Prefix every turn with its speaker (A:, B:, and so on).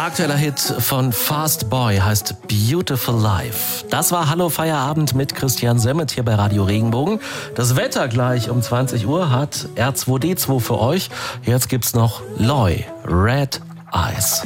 A: Aktueller Hit von Fast Boy heißt Beautiful Life. Das war Hallo Feierabend mit Christian Semmet hier bei Radio Regenbogen. Das Wetter gleich um 20 Uhr hat R2D2 für euch. Jetzt gibt's noch Loy, Red Eyes.